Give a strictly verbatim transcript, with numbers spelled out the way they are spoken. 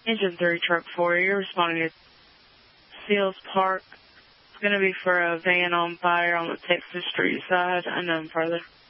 Engine three, Truck four, you're responding to Seals Park. It's going to be for a van on fire on the Texas Street side. Unknown further.